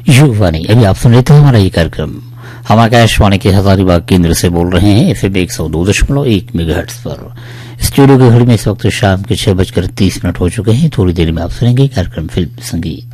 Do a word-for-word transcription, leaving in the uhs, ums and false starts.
युवानी। अभी आप सुन रहे थे हमारा ये कार्यक्रम हम आकाशवाणी के हजारीबाग केंद्र से बोल रहे हैं एफएम एक सौ दो दशमलव एक मेगाहर्ट्ज पर। स्टूडियो की घड़ी में इस वक्त शाम के छह बजकर तीस मिनट हो चुके हैं। थोड़ी देर में आप सुनेंगे कार्यक्रम फिल्म संगीत।